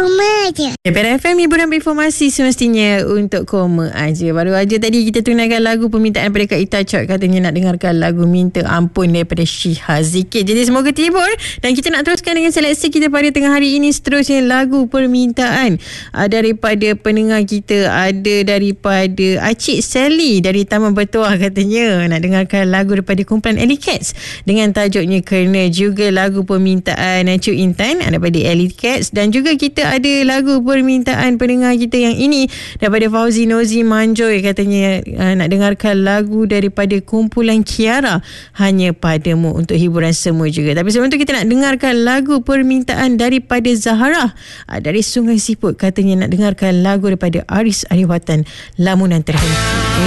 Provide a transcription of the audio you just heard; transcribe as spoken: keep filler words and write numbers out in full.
Koma aja. Daripada F M, hiburan berinformasi semestinya untuk koma aja. Baru aja tadi kita tunaikan lagu permintaan daripada Kak Ita Chot. Katanya nak dengarkan lagu Minta Ampun daripada Syiha Zikir. Jadi semoga terhibur. Dan kita nak teruskan dengan seleksi kita pada tengah hari ini. Seterusnya lagu permintaan uh, daripada pendengar kita. Ada daripada Acik Sally dari Taman Bertuah. Katanya nak dengarkan lagu daripada kumpulan Alley Cats dengan tajuknya Kerana. Juga lagu permintaan Cuk Intan daripada Alley Cats. Dan juga kita ada lagu permintaan pendengar kita yang ini daripada Fauzi Nozi Manjoy. Katanya uh, nak dengarkan lagu daripada kumpulan Kiara, Hanya Padamu, untuk hiburan semua juga. Tapi sebelum tu kita nak dengarkan lagu permintaan daripada Zahara uh, dari Sungai Siput. Katanya nak dengarkan lagu daripada Aris Ariwatan, Lamunan Terhenti.